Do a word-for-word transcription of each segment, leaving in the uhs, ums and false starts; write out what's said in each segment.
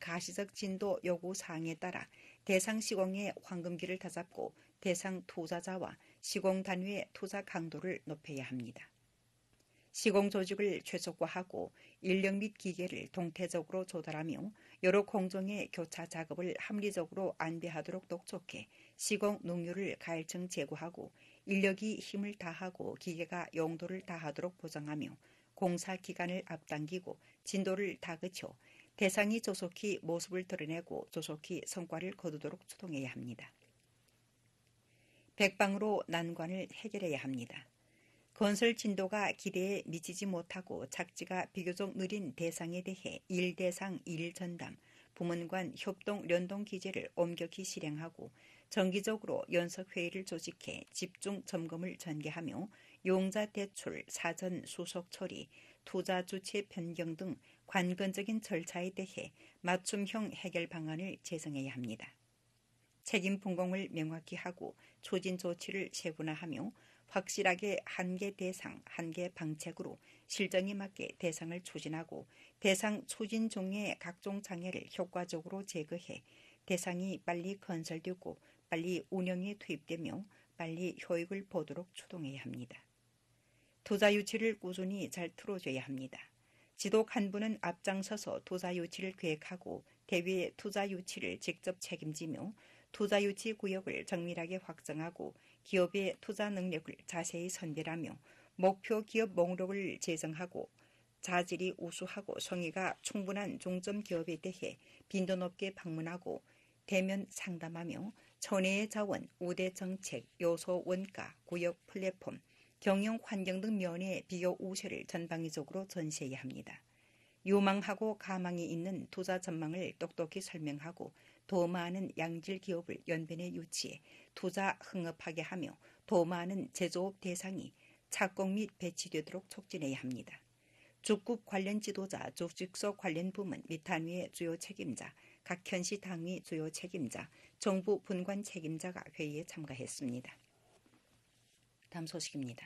가시적 진도 요구 사항에 따라 대상 시공의 황금기를 다잡고 대상 투자자와 시공 단위의 투자 강도를 높여야 합니다. 시공 조직을 최소화하고 인력 및 기계를 동태적으로 조달하며 여러 공정의 교차 작업을 합리적으로 안배하도록 독촉해 시공 능률을 가일층 제고하고 인력이 힘을 다하고 기계가 용도를 다하도록 보장하며 공사 기간을 앞당기고 진도를 다그쳐 대상이 조속히 모습을 드러내고 조속히 성과를 거두도록 추동해야 합니다. 백방으로 난관을 해결해야 합니다. 건설 진도가 기대에 미치지 못하고 착지가 비교적 느린 대상에 대해 일 대상 일 전담, 부문 간 협동 연동 기제를 엄격히 실행하고 정기적으로 연석회의를 조직해 집중 점검을 전개하며 용자 대출, 사전 수속 처리, 투자 주체 변경 등 관건적인 절차에 대해 맞춤형 해결 방안을 제정해야 합니다. 책임 분공을 명확히 하고 추진 조치를 세분화하며 확실하게 한계 대상, 한계 방책으로 실정에 맞게 대상을 추진하고 대상 추진 중의 각종 장애를 효과적으로 제거해 대상이 빨리 건설되고 빨리 운영에 투입되며 빨리 효익을 보도록 추동해야 합니다. 투자 유치를 꾸준히 잘 틀어줘야 합니다. 지독 한 분은 앞장서서 투자 유치를 계획하고 대외 투자 유치를 직접 책임지며 투자 유치 구역을 정밀하게 확정하고 기업의 투자 능력을 자세히 선별하며 목표 기업 목록을 제정하고 자질이 우수하고 성의가 충분한 중점 기업에 대해 빈도 높게 방문하고 대면 상담하며 천혜의 자원, 우대 정책, 요소 원가, 구역 플랫폼, 경영 환경 등 면의 비교 우세를 전방위적으로 전시해야 합니다. 유망하고 가망이 있는 투자 전망을 똑똑히 설명하고 더 많은 양질 기업을 연변에 유치해 투자 흥업하게 하며 더 많은 제조업 대상이 착공 및 배치되도록 촉진해야 합니다. 주급 관련 지도자, 조직소 관련 부문 및 단위의 주요 책임자, 각 현시 당위 주요 책임자, 정부 분관 책임자가 회의에 참가했습니다. 다음 소식입니다.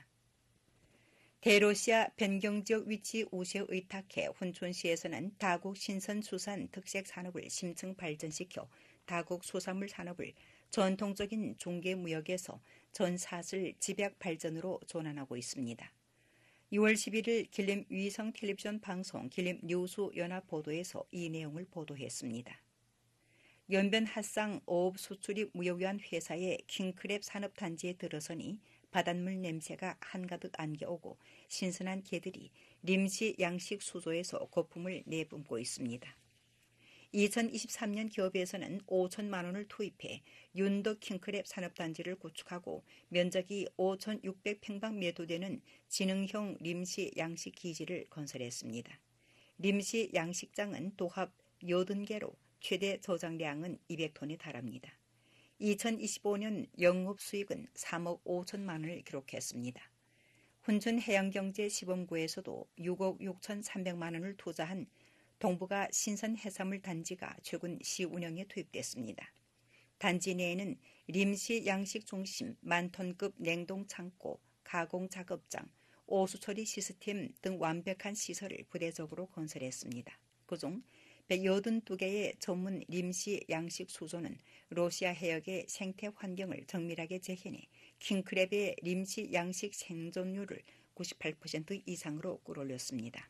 대로시아 변경지역 위치 우세 의탁해 훈촌시에서는 다국 신선수산 특색산업을 심층 발전시켜 다국 수산물 산업을 전통적인 중개무역에서 전사슬 집약 발전으로 전환하고 있습니다. 유월 십일일 길림 위성 텔레비전 방송 길림 뉴스 연합 보도에서 이 내용을 보도했습니다. 연변 핫상 어업 수출입 무역위한 회사의 킹크랩 산업단지에 들어서니 바닷물 냄새가 한가득 안겨오고 신선한 개들이 림시 양식 수조에서 거품을 내뿜고 있습니다. 이천이십삼 년 기업에서는 오천만 원을 투입해 윤덕 킹크랩 산업단지를 구축하고 면적이 오천육백 평방미터 되는 지능형 림시 양식 기지를 건설했습니다. 림시 양식장은 도합 여든 개로 최대 저장량은 이백 톤에 달합니다. 이천이십오 년 영업수익은 삼억 오천만 원을 기록했습니다. 훈춘해양경제시범구에서도 육억 육천삼백만 원을 투자한 동북아 신선해산물 단지가 최근 시운영에 투입됐습니다. 단지 내에는 림시 양식 중심 만톤급 냉동창고, 가공작업장, 오수처리 시스템 등 완벽한 시설을 부대적으로 건설했습니다. 그중 백팔십이 개의 전문 림시 양식 수조는 러시아 해역의 생태 환경을 정밀하게 재현해 킹크랩의 림시 양식 생존율을 구십팔 퍼센트 이상으로 끌어올렸습니다.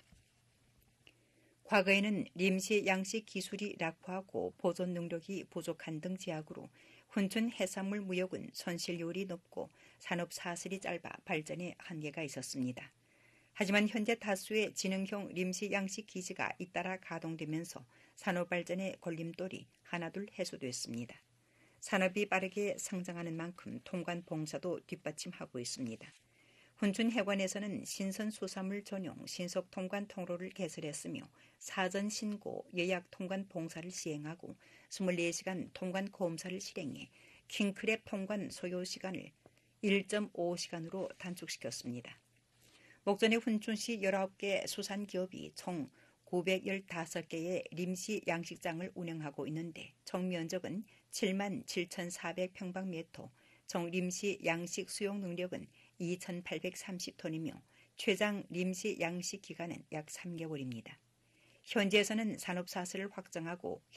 과거에는 림시 양식 기술이 낙후하고 보존 능력이 부족한 등 제약으로 훈춘 해산물 무역은 손실률이 높고 산업 사슬이 짧아 발전에 한계가 있었습니다. 하지만 현재 다수의 지능형 림시 양식 기지가 잇따라 가동되면서 산업 발전의 걸림돌이 하나둘 해소됐습니다. 산업이 빠르게 성장하는 만큼 통관 봉사도 뒷받침하고 있습니다. 훈춘해관에서는 신선수산물 전용 신속 통관 통로를 개설했으며 사전 신고, 예약 통관 봉사를 시행하고 이십사 시간 통관 검사를 실행해 킹크랩 통관 소요 시간을 일 점 오 시간으로 단축시켰습니다. 목전에 훈춘시 열아홉 개 수산기업이 총 구백십오 개의 림시 양식장을 운영하고 있는데 총 면적은 칠만 칠천사백 평방미터, 총 림시 양식 수용 능력은 이천팔백삼십 톤이며 최장 림시 양식 기간은 약 삼 개월입니다. 현지에서는 산업 사슬을 확장하고